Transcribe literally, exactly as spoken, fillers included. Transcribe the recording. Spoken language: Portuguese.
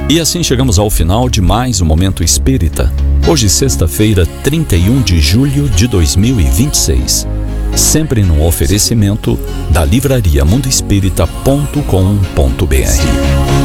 E assim chegamos ao final de mais um Momento Espírita. Hoje, sexta-feira, trinta e um de julho de dois mil e vinte e seis. Sempre no oferecimento da livraria mundo espírita ponto com ponto br.